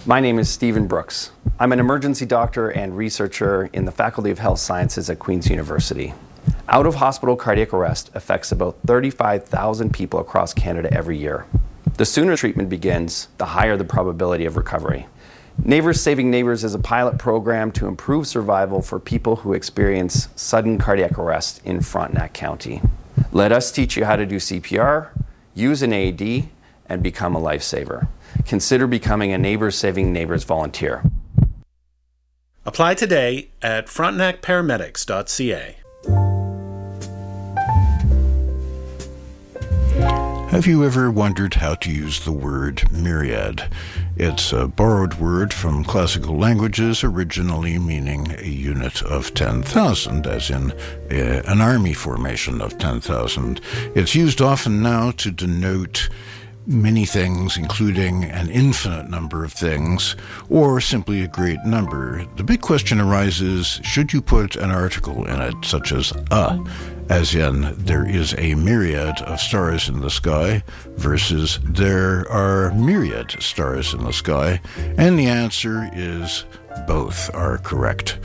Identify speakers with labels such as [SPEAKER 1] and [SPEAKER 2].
[SPEAKER 1] My name is Stephen Brooks. I'm an emergency doctor and researcher in the Faculty of Health Sciences at Queen's University. Out-of-hospital cardiac arrest affects about 35,000 people across Canada every year. The sooner treatment begins, the higher the probability of recovery. Neighbors Saving Neighbors is a pilot program to improve survival for people who experience sudden cardiac arrest in Frontenac County. Let us teach you how to do CPR, use an AED, and become a lifesaver. Consider becoming a Neighbors Saving Neighbors volunteer.
[SPEAKER 2] Apply today at frontenacparamedics.ca.
[SPEAKER 3] Have you ever wondered how to use the word myriad? It's a borrowed word from classical languages, originally meaning a unit of 10,000, as in an army formation of 10,000. It's used often now to denote many things, including an infinite number of things, or simply a great number. The big question arises, should you put an article in it, such as as in, there is a myriad of stars in the sky, versus there are myriad stars in the sky? And the answer is both are correct.